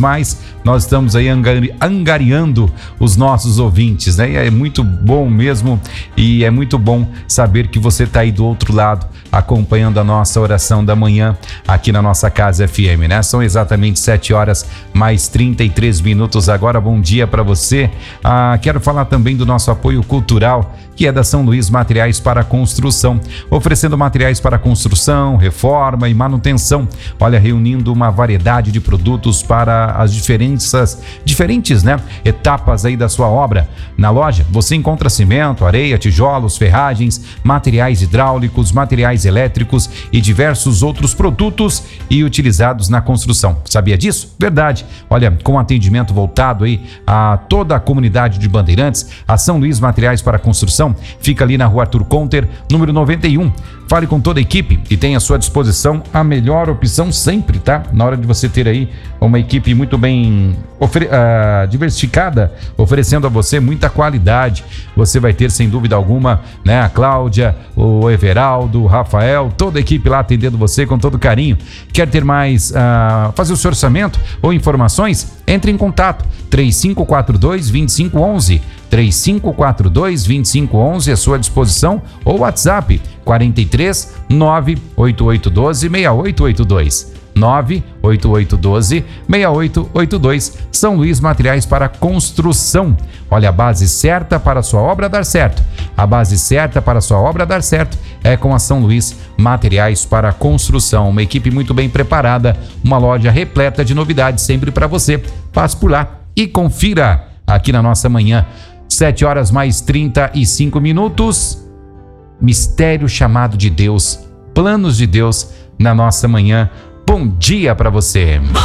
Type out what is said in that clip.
mais nós estamos aí angariando os nossos ouvintes, né? E é muito bom mesmo, e é muito bom saber que você está aí do outro lado, acompanhando a nossa oração da manhã aqui na nossa Casa FM, né? São exatamente 7 horas mais 33 minutos agora. Bom dia para você. Quero falar também do nosso apoio cultural, que é da São Luís Materiais para Construção, oferecendo materiais para construção, reforma e manutenção. Olha, reunindo uma variedade de produtos para as diferentes, né, etapas aí da sua obra. Na loja você encontra cimento, areia, tijolos, ferragens, materiais hidráulicos, materiais elétricos e diversos outros produtos e utilizados na construção. Sabia disso? Verdade. Olha, com atendimento voltado aí a toda a comunidade de Bandeirantes, a São Luís Materiais para Construção fica ali na Rua Arthur Conter, número 91. Fale com toda a equipe e tenha à sua disposição a melhor opção sempre, tá? Na hora de você ter aí uma equipe muito bem diversificada, oferecendo a você muita qualidade. Você vai ter, sem dúvida alguma, né, a Cláudia, o Everaldo, o Rafael, toda a equipe lá atendendo você com todo carinho. Quer ter mais, fazer o seu orçamento ou informações? Entre em contato, 3542-2511, 3542-2511 à sua disposição, ou WhatsApp 43 98812 6882. 98812 6882. São Luís Materiais para Construção. Olha, a base certa para a sua obra dar certo. A base certa para a sua obra dar certo é com a São Luís Materiais para Construção. Uma equipe muito bem preparada, uma loja repleta de novidades sempre para você. Passe por lá e confira aqui na nossa manhã. 7 horas mais 35 minutos. Mistério chamado de Deus, planos de Deus na nossa manhã. Bom dia para você.